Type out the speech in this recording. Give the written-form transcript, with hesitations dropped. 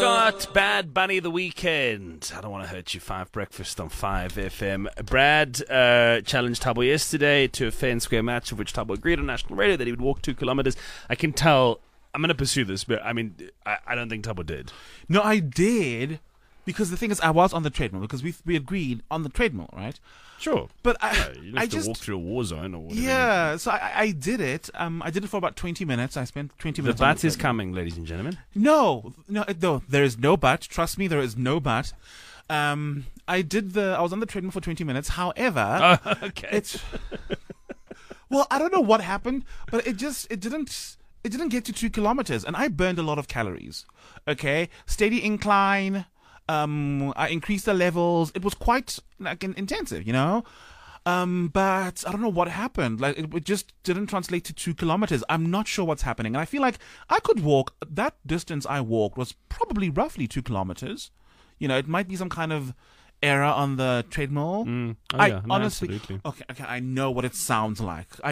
got Bad Bunny The Weekend. I don't want to hurt you. 5 Breakfast on 5 FM. Brad challenged Thabo yesterday to a fair and square match, of which Thabo agreed on national radio that he would walk 2 kilometers. I can tell. I'm going to pursue this, but I mean, I don't think Thabo did. No, I did. Because the thing is, I was on the treadmill because we agreed on the treadmill, right? Sure, but you don't have to walk through a war zone or whatever. Yeah, so I did it. I did it for about 20 minutes. I spent 20 minutes. The but is coming, ladies and gentlemen. No, there is no but. Trust me, there is no but. I was on the treadmill for 20 minutes. However, okay. Well, I don't know what happened, but it didn't get to 2 kilometers, and I burned a lot of calories. Okay, steady incline. I increased the levels. It was quite intensive, but I don't know what happened. Like it just didn't translate to 2 kilometers. I'm not sure what's happening, and I feel like I could walk that distance. I walked was probably roughly 2 kilometers. It might be some kind of error on the treadmill. Honestly, okay, I know what it sounds like.